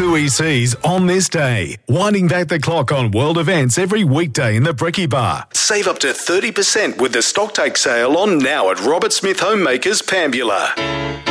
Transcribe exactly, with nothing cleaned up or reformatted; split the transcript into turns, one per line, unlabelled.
two E Cs on this day. Winding back the clock on world events every weekday in the Brekkie Bar. Save up to thirty percent with the stocktake sale on now at Robert Smith Homemakers, Pambula.